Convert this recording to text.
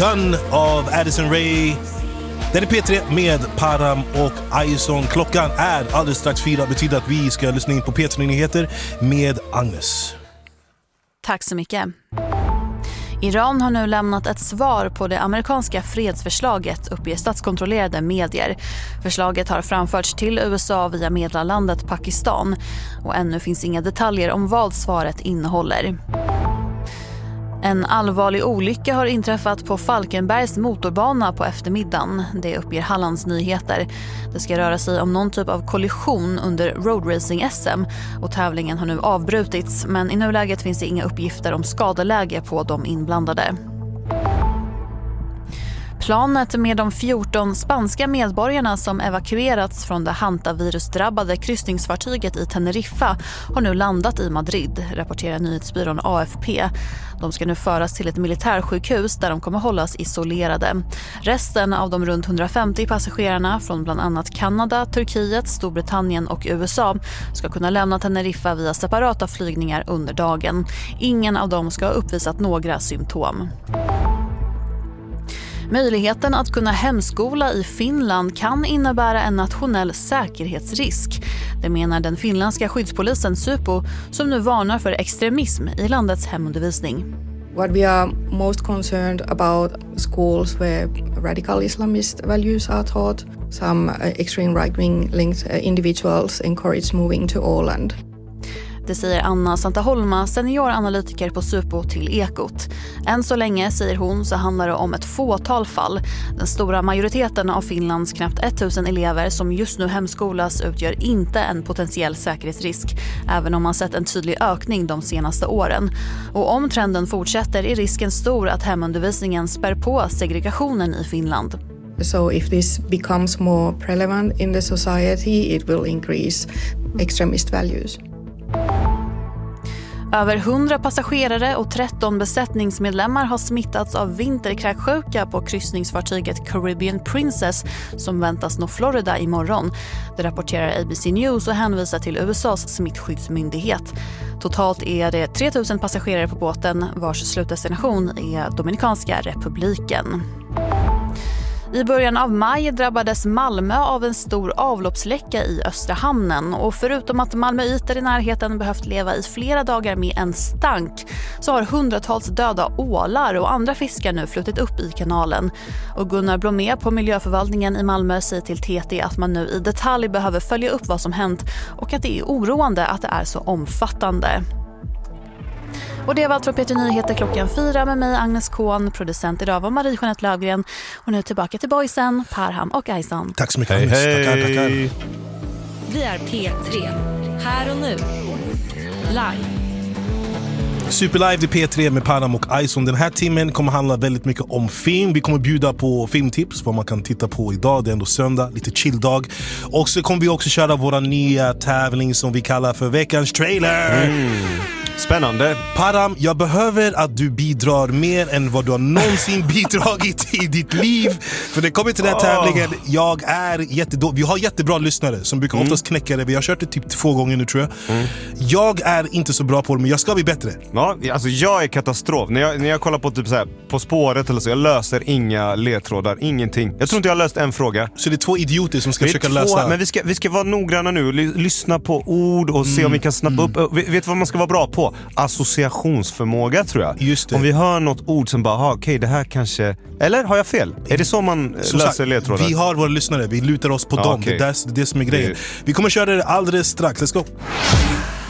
Gun av Addison Rae. Den är P3 med Param och Aison. Klockan är alldeles strax 4. Betyder att vi ska lyssna in på P3-nyheter med Agnes. Tack så mycket. Iran har nu lämnat ett svar på det amerikanska fredsförslaget, uppger statskontrollerade medier. Förslaget har framförts till USA via medlarlandet Pakistan och ännu finns inga detaljer om vad svaret innehåller. En allvarlig olycka har inträffat på Falkenbergs motorbana på eftermiddagen. Det uppger Hallands Nyheter. Det ska röra sig om någon typ av kollision under roadracing-SM och tävlingen har nu avbrutits, men i nuläget finns det inga uppgifter om skadeläge på de inblandade. Planet med de 14 spanska medborgarna som evakuerats från det hantavirusdrabbade kryssningsfartyget i Teneriffa har nu landat i Madrid, rapporterar nyhetsbyrån AFP. De ska nu föras till ett militärsjukhus där de kommer hållas isolerade. Resten av de runt 150 passagerarna från bland annat Kanada, Turkiet, Storbritannien och USA ska kunna lämna Teneriffa via separata flygningar under dagen. Ingen av dem ska ha uppvisat några symptom. Möjligheten att kunna hemskola i Finland kan innebära en nationell säkerhetsrisk. Det menar den finländska skyddspolisen Supo som nu varnar för extremism i landets hemundervisning. What we are most concerned about schools where radical Islamist values are taught, some extreme right-wing linked individuals encourage moving to Åland. Det säger Anna Santaholma, senioranalytiker på Supo till Ekot. Än så länge, säger hon, så handlar det om ett fåtal fall. Den stora majoriteten av Finlands knappt 1000 elever som just nu hemskolas utgör inte en potentiell säkerhetsrisk, även om man sett en tydlig ökning de senaste åren. Och om trenden fortsätter är risken stor att hemundervisningen spär på segregationen i Finland. So if this becomes more prevalent in the society, it will increase extremist values. Över 100 passagerare och 13 besättningsmedlemmar har smittats av vinterkräksjuka på kryssningsfartyget Caribbean Princess som väntas nå Florida imorgon. Det rapporterar ABC News och hänvisar till USAs smittskyddsmyndighet. Totalt är det 3000 passagerare på båten vars slutdestination är Dominikanska republiken. I början av maj drabbades Malmö av en stor avloppsläcka i Östra hamnen och förutom att malmöiter i närheten behövt leva i flera dagar med en stank så har hundratals döda ålar och andra fiskar nu flutit upp i kanalen. Och Gunnar Blomé på miljöförvaltningen i Malmö säger till TT att man nu i detalj behöver följa upp vad som hänt och att det är oroande att det är så omfattande. Och det var allt från P3 Nyheter klockan 4 med mig Agnes Kohn, producent idag var Marie-Jeanette Lövgren och nu tillbaka till boysen, Parham och Aison. Tack så mycket Agnes. Hej. Tackar. Vi är P3, här och nu, live. Superlive i P3 med Param och Aison. Den här timmen kommer handla väldigt mycket om film. Vi kommer bjuda på filmtips, vad man kan titta på idag. Det är ändå söndag, lite chilldag. Och så kommer vi också köra våra nya tävling som vi kallar för veckans trailer. Spännande. Param, jag behöver att du bidrar mer än vad du har någonsin bidragit i ditt liv. För det kommer till den här tävlingen. Jag är vi har jättebra lyssnare som brukar oftast knäcka det. Vi har kört det typ 2 gånger nu tror jag. Jag är inte så bra på det, men jag ska bli bättre. Ja, alltså jag är katastrof. När jag kollar på typ så här, På spåret eller så, jag löser inga ledtrådar, ingenting. Jag tror inte jag har löst en fråga. Så det är 2 idioter som ska försöka lösa. Men vi ska vara noggranna nu, lyssna på ord och se om vi kan snappa upp. Vet du vad man ska vara bra på? Associationsförmåga tror jag. Just det. Om vi hör något ord som bara, okej, det här kanske... Eller har jag fel? Är det så man löser ledtrådar? Vi har våra lyssnare, vi lutar oss på dem. Okay. Det är det som är grejen. Vi kommer köra det alldeles strax, let's go.